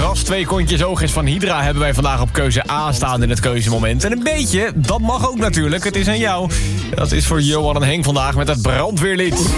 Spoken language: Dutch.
ras 2 kontjes oogjes van Hydra hebben wij vandaag op keuze A staan in het keuzemoment. En een beetje, dat mag ook natuurlijk. Het is aan jou. Dat is voor Johan en Henk vandaag met het brandweerlied.